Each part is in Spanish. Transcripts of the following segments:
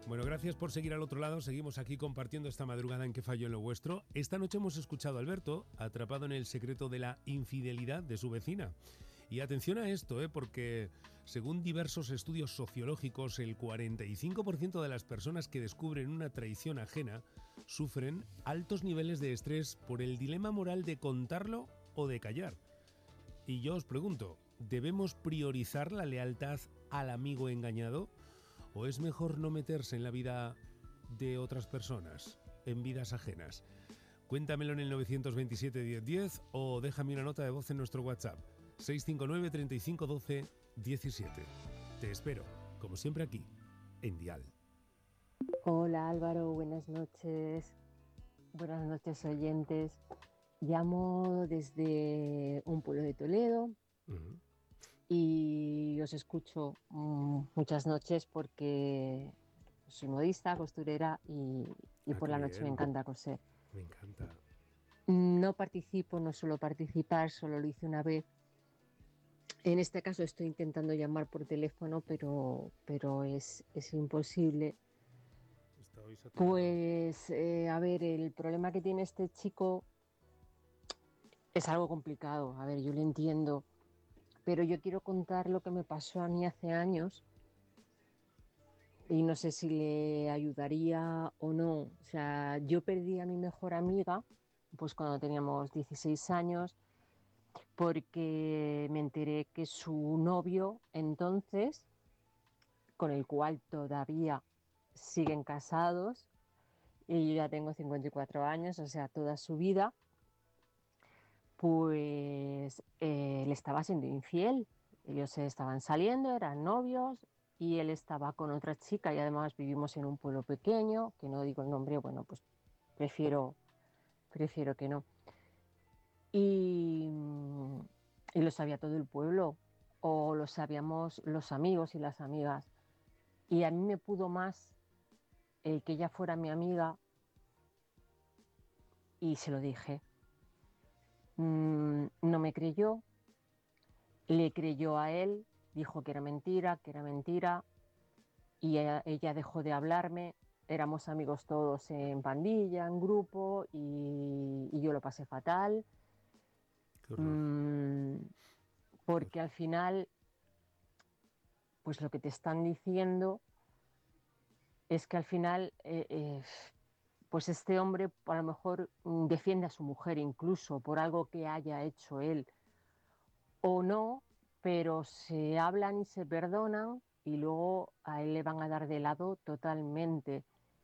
Bueno, gracias por seguir al otro lado. Seguimos aquí compartiendo esta madrugada en ¿Qué falló en lo vuestro? Esta noche hemos escuchado a Alberto, atrapado en el secreto de la infidelidad de su vecina. Y atención a esto, porque según diversos estudios sociológicos, el 45% de las personas que descubren una traición ajena sufren altos niveles de estrés por el dilema moral de contarlo o de callar. Y yo os pregunto, ¿debemos priorizar la lealtad al amigo engañado? ¿O es mejor no meterse en la vida de otras personas, en vidas ajenas? Cuéntamelo en el 927-1010 o déjame una nota de voz en nuestro WhatsApp 659 35 12 17. Te espero, como siempre aquí, en Dial. Hola Álvaro, buenas noches. Buenas noches, oyentes. Llamo desde un pueblo de Toledo. Y os escucho muchas noches porque soy modista, costurera y por la noche me encanta coser. Me encanta. No participo, no suelo participar, solo lo hice una vez. En este caso estoy intentando llamar por teléfono, pero es imposible. Pues, a ver, el problema que tiene este chico es algo complicado. A ver, yo lo entiendo. Pero yo quiero contar lo que me pasó a mí hace años y no sé si le ayudaría o no. O sea, yo perdí a mi mejor amiga pues cuando teníamos 16 años porque me enteré que su novio entonces, con el cual todavía siguen casados, y yo ya tengo 54 años, o sea, toda su vida, pues le estaba siendo infiel. Ellos estaban saliendo, eran novios y él estaba con otra chica y además vivimos en un pueblo pequeño, que no digo el nombre, bueno, pues prefiero que no. Y lo sabía todo el pueblo, o lo sabíamos los amigos y las amigas. Y a mí me pudo más el que ella fuera mi amiga y se lo dije. No me creyó, le creyó a él, dijo que era mentira, y ella dejó de hablarme. Éramos amigos todos en pandilla, en grupo, y yo lo pasé fatal. Porque al final, pues lo que te están diciendo es que al final, pues este hombre a lo mejor defiende a su mujer incluso por algo que haya hecho él o no, pero se hablan y se perdonan y luego a él le van a dar de lado totalmente.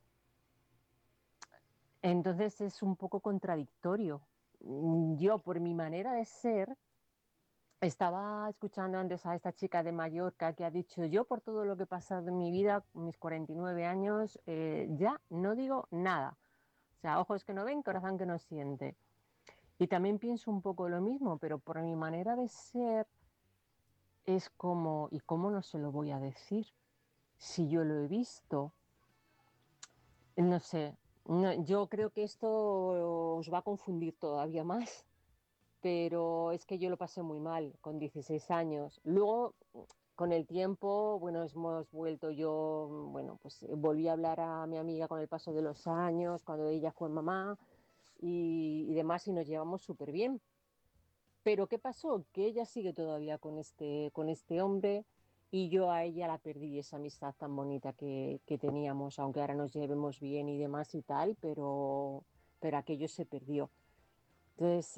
Entonces es un poco contradictorio. Yo, por mi manera de ser, estaba escuchando antes a esta chica de Mallorca que ha dicho: yo por todo lo que he pasado en mi vida, mis 49 años, ya no digo nada. O sea, ojos que no ven, corazón que no siente. Y también pienso un poco lo mismo, pero por mi manera de ser es como, ¿y cómo no se lo voy a decir? Si yo lo he visto, no sé. No, yo creo que esto os va a confundir todavía más, pero es que yo lo pasé muy mal con 16 años. Luego, con el tiempo, bueno, hemos vuelto bueno, pues volví a hablar a mi amiga con el paso de los años, cuando ella fue mamá y demás, y nos llevamos súper bien. Pero ¿qué pasó? Que ella sigue todavía con este hombre y yo a ella la perdí, esa amistad tan bonita que teníamos, aunque ahora nos llevemos bien y demás y tal, pero aquello se perdió. Entonces,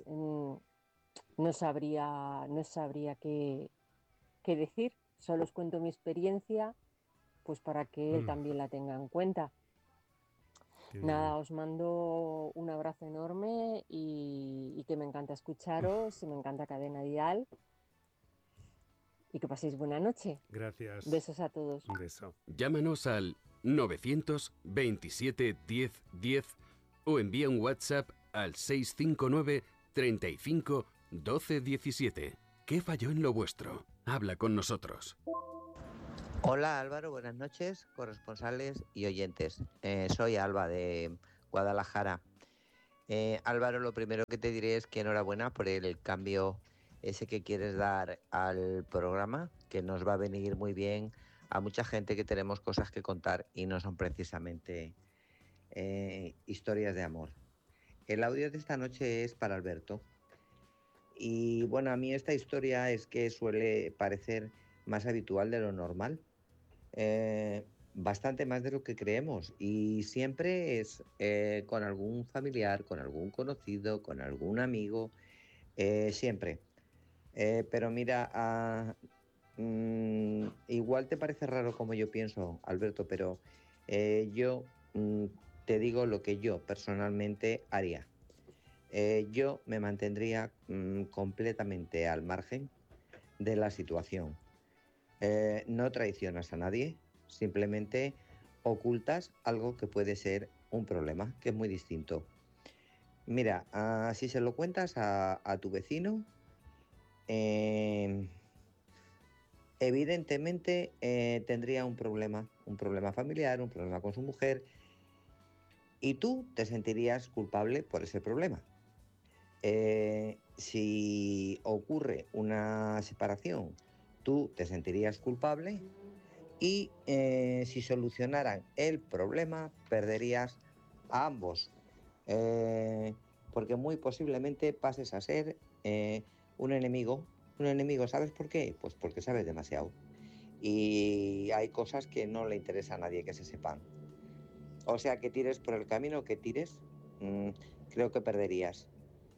no sabría qué decir. Solo os cuento mi experiencia, pues para que él también la tenga en cuenta. Nada, os mando un abrazo enorme y que me encanta escucharos, y me encanta Cadena Dial, y que paséis buena noche. Gracias. Besos a todos. Un beso. Llámanos al 927 10 10 o envía un WhatsApp al 659 35 12 17. ¿Qué falló en lo vuestro? Habla con nosotros. Hola Álvaro, buenas noches, corresponsales y oyentes. Soy Alba de Guadalajara. Álvaro, lo primero que te diré es que enhorabuena por el cambio ese que quieres dar al programa, que nos va a venir muy bien a mucha gente que tenemos cosas que contar y no son precisamente historias de amor. El audio de esta noche es para Alberto. Y bueno, a mí esta historia es que suele parecer más habitual de lo normal. Bastante más de lo que creemos. Y siempre es con algún familiar, con algún conocido, con algún amigo. Siempre. Pero mira, igual te parece raro como yo pienso, Alberto, pero yo te digo lo que yo personalmente haría. Yo me mantendría completamente al margen de la situación. No traicionas a nadie, simplemente ocultas algo que puede ser un problema, que es muy distinto. Mira, si se lo cuentas a tu vecino, evidentemente tendría un problema familiar, un problema con su mujer, y tú te sentirías culpable por ese problema. Si ocurre una separación, tú te sentirías culpable y si solucionaran el problema, perderías a ambos. Porque muy posiblemente pases a ser un enemigo. Un enemigo, ¿sabes por qué? Pues porque sabes demasiado. Y hay cosas que no le interesa a nadie que se sepan. O sea, que tires por el camino que tires, creo que perderías.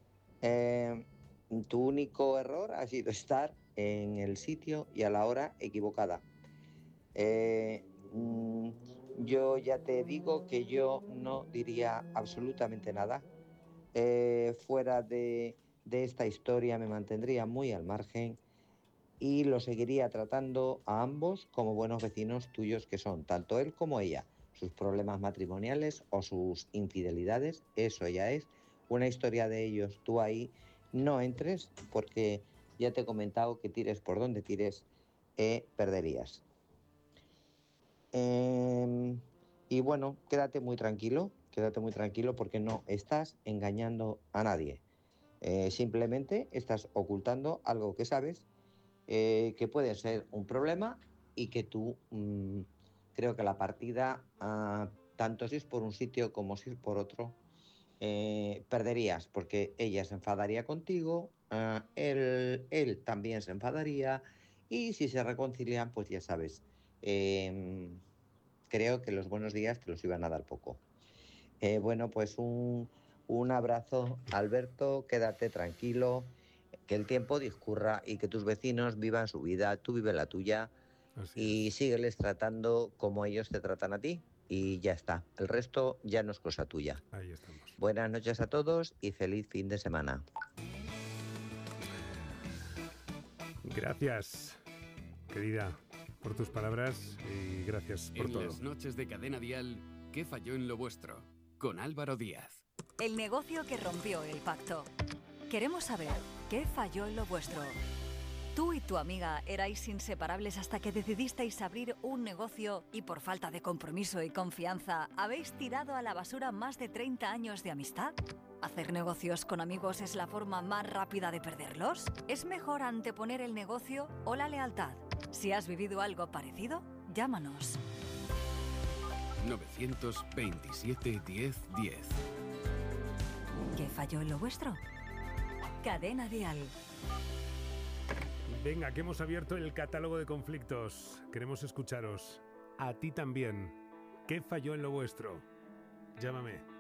Tu único error ha sido estar en el sitio y a la hora equivocada. Yo ya te digo que yo no diría absolutamente nada. Fuera de esta historia me mantendría muy al margen y lo seguiría tratando a ambos como buenos vecinos tuyos que son, tanto él como ella. Sus problemas matrimoniales o sus infidelidades, eso ya es una historia de ellos. Tú ahí no entres porque ya te he comentado que tires por donde tires, perderías. Y bueno, quédate muy tranquilo porque no estás engañando a nadie. Simplemente estás ocultando algo que sabes que puede ser un problema y que tú creo que la partida, tanto si es por un sitio como si es por otro, perderías porque ella se enfadaría contigo, él también se enfadaría y si se reconcilian, pues ya sabes, creo que los buenos días te los iban a dar poco. Bueno, pues un abrazo, Alberto, quédate tranquilo, que el tiempo discurra y que tus vecinos vivan su vida, tú vive la tuya. Así es. Sígueles tratando como ellos te tratan a ti y ya está. El resto ya no es cosa tuya. Ahí estamos. Buenas noches a todos y feliz fin de semana. Gracias, querida, por tus palabras y gracias por todo. En las noches de Cadena Dial, ¿qué falló en lo vuestro? Con Álvaro Díaz. El negocio que rompió el pacto. Queremos saber qué falló en lo vuestro. Tú y tu amiga erais inseparables hasta que decidisteis abrir un negocio y por falta de compromiso y confianza habéis tirado a la basura más de 30 años de amistad. ¿Hacer negocios con amigos es la forma más rápida de perderlos? ¿Es mejor anteponer el negocio o la lealtad? Si has vivido algo parecido, llámanos. 927 10 10. ¿Qué falló en lo vuestro? Cadena Dial. Venga, que hemos abierto el catálogo de conflictos. Queremos escucharos. A ti también. ¿Qué falló en lo vuestro? Llámame.